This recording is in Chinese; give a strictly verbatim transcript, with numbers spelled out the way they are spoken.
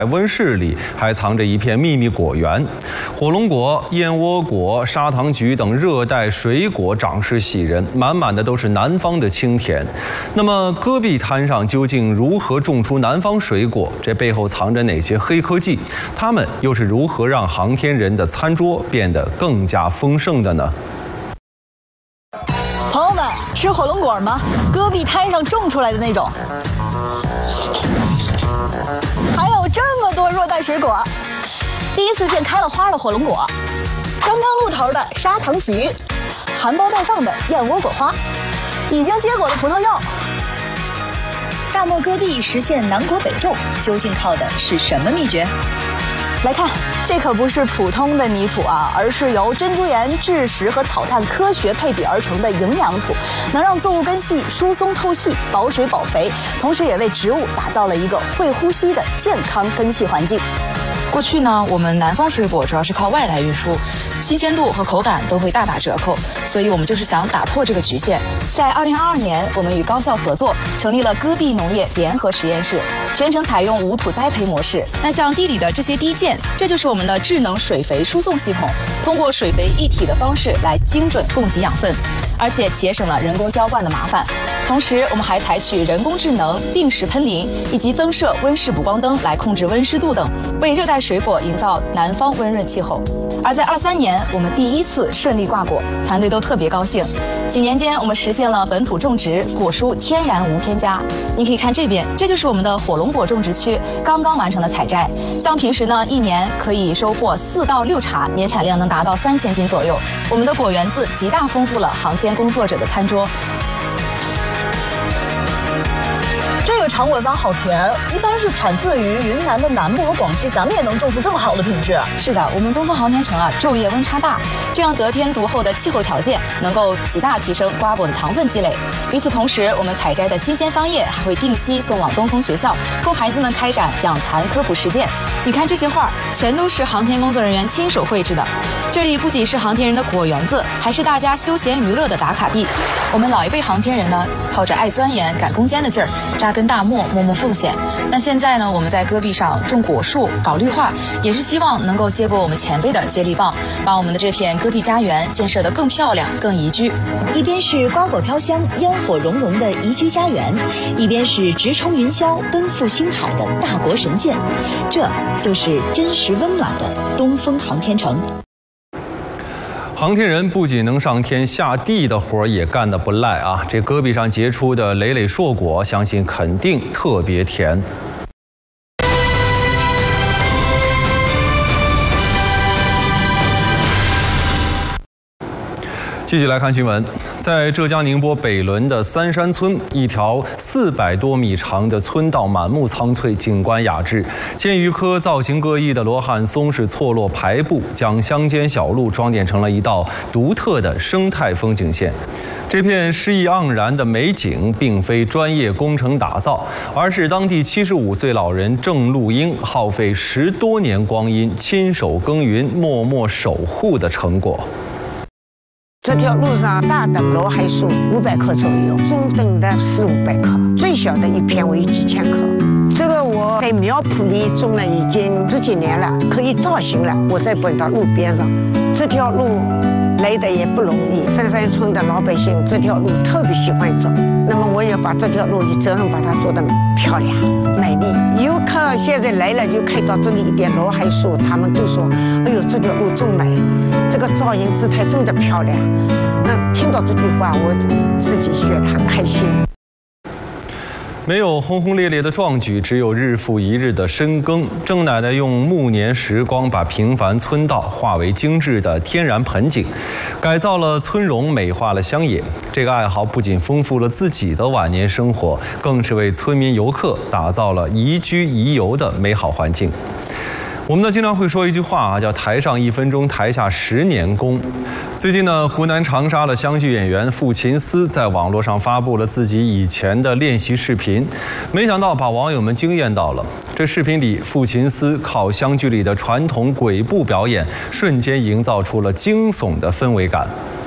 温室里还藏着一片秘密果园，火龙果、燕窝果、砂糖橘等热带水果长势喜人，满满的都是南方的清甜。那么戈壁滩上究竟如何种出南方水果？这背后藏着哪些黑科技？它们又是如何让航天人的餐桌变得更加丰盛的呢？ 朋友们，吃火龙果吗？戈壁滩上种出来的那种。还有这么多热带水果，第一次见开了花的火龙果，刚刚露头的砂糖橘，含苞待放的燕窝果花，已经结果的葡萄柚。大漠戈壁实现南国北种，究竟靠的是什么秘诀？ 来看，这可不是普通的泥土啊，而是由珍珠岩、蛭石和草炭科学配比而成的营养土，能让作物根系疏松透气、保水保肥，同时也为植物打造了一个会呼吸的健康根系环境。 过去呢，我们南方水果主要是靠外来运输，新鲜度和口感都会大打折扣，所以我们就是想打破这个局限。在二零二二年，我们与高校合作，成立了戈壁农业联合实验室，全程采用无土栽培模式。那像地里的这些滴溅，这就是我们的智能水肥输送系统，通过水肥一体的方式来精准供给养分，而且节省了人工浇灌的麻烦。同时，我们还采取人工智能、定时喷淋以及增设温室补光灯来控制温湿度等，为热带 水果营造南方温润气候，而在二三年，我们第一次顺利挂果，团队都特别高兴。几年间，我们实现了本土种植，果蔬天然无添加。你可以看这边，这就是我们的火龙果种植区刚刚完成的采摘。像平时呢，一年可以收获四到六茬，年产量能达到三千斤左右。我们的果园子极大丰富了航天工作者的餐桌。 这个长果桑好甜，一般是产自于云南的南部和广西，咱们也能种出这么好的品质。 是的，我们东风航天城啊，昼夜温差大，这样得天独厚的气候条件，能够极大提升瓜果的糖分积累。与此同时，我们采摘的新鲜桑叶还会定期送往东风学校，供孩子们开展养蚕科普实践。你看这些画，全都是航天工作人员亲手绘制的。这里不仅是航天人的果园子，还是大家休闲娱乐的打卡地。我们老一辈航天人呢，靠着爱钻研、赶攻坚的劲儿，扎根 大漠默默奉献。那现在呢？我们在戈壁上种果树、搞绿化，也是希望能够接过我们前辈的接力棒，把我们的这片戈壁家园建设得更漂亮、更宜居。 一边是瓜果飘香、烟火融融的宜居家园，一边是直冲云霄、奔赴星海的大国神剑。这就是真实温暖的东风航天城。 航天人不仅能上天下地的活儿也干得不赖啊！这戈壁上结出的累累硕果，相信肯定特别甜。继续来看新闻，在浙江宁波北仑的三山村，一条四百多米长的村道满目苍翠，景观雅致。千余棵造型各异的罗汉松是错落排布，将乡间小路装点成了一道独特的生态风景线。这片诗意盎然的美景，并非专业工程打造，而是当地七十五岁老人郑路英耗费十多年光阴，亲手耕耘、默默守护的成果。 这条路上大等罗汉树五百棵左右，中等的四五百棵，最小的一片为几千棵。这个我在苗圃里种了已经十几年了，可以造型了。我再搬到路边上，这条路来的也不容易。三山村的老百姓这条路特别喜欢走，那么我也把这条路的责任把它做得漂亮、美丽。游客现在来了就看到这里一点罗汉树，他们都说：“哎呦，这条路真美。” 这个造型姿态真的漂亮，那听到这句话，我自己觉得很开心。 没有轰轰烈烈的壮举，只有日复一日的深耕。郑奶奶用暮年时光把平凡村道化为精致的天然盆景，改造了村容，美化了乡野。这个爱好不仅丰富了自己的晚年生活，更是为村民游客打造了宜居宜游的美好环境。 我们呢经常会说一句话啊，叫“台上一分钟，台下十年功”。最近呢，湖南长沙的湘剧演员傅琴思在网络上发布了自己以前的练习视频，没想到把网友们惊艳到了。这视频里，傅琴思靠湘剧里的传统鬼步表演，瞬间营造出了惊悚的氛围感。